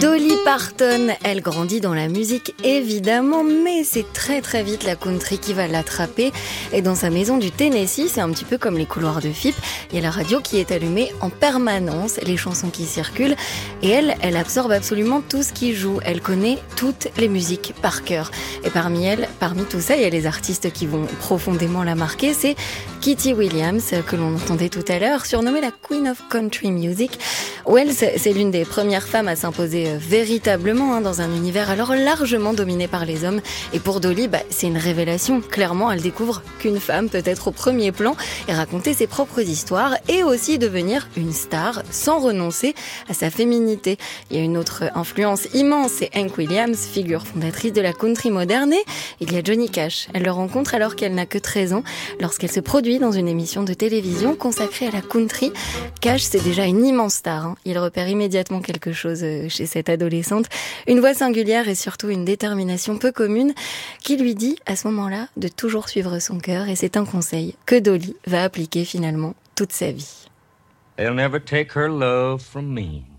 Dolly Parton, elle grandit dans la musique évidemment, mais c'est très très vite la country qui va l'attraper. Et dans sa maison du Tennessee, c'est un petit peu comme les couloirs de FIP, il y a la radio qui est allumée en permanence, les chansons qui circulent, et elle absorbe absolument tout ce qui joue. Elle connaît toutes les musiques par cœur. Et parmi tout ça, il y a les artistes qui vont profondément la marquer. C'est Kitty Williams, que l'on entendait tout à l'heure, surnommée la Queen of Country Music. Wells, c'est l'une des premières femmes à s'imposer véritablement dans un univers alors largement dominé par les hommes. Et pour Dolly, c'est une révélation. Clairement, elle découvre qu'une femme peut être au premier plan et raconter ses propres histoires et aussi devenir une star sans renoncer à sa féminité. Il y a une autre influence immense, c'est Hank Williams, figure fondatrice de la country moderne. Et il y a Johnny Cash. Elle le rencontre alors qu'elle n'a que 13 ans, lorsqu'elle se produit dans une émission de télévision consacrée à la country. Cash, c'est déjà une immense star. Il repère immédiatement quelque chose chez cette adolescente, une voix singulière et surtout une détermination peu commune qui lui dit à ce moment-là de toujours suivre son cœur, et c'est un conseil que Dolly va appliquer finalement toute sa vie. They'll never take her love from me.